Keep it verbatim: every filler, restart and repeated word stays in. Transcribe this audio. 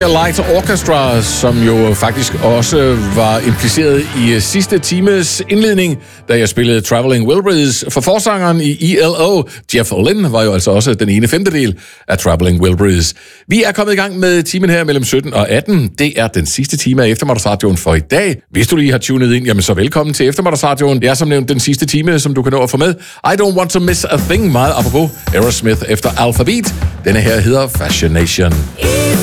Light Orchestra, som jo faktisk også var impliceret i sidste times indledning, da jeg spillede Traveling Wilburys. For forsangeren i E L O, Jeff Lynne, var jo altså også den ene femtedel af Traveling Wilburys. Vi er kommet i gang med timen her mellem sytten og atten. Det er den sidste time af Eftermiddagsradioen for i dag. Hvis du lige har tunet ind, jamen så velkommen til Eftermiddagsradioen. Det er som nævnt den sidste time, som du kan nå at få med. I don't want to miss a thing, meget apropos Aerosmith efter Alphabet. Denne her hedder Fascination.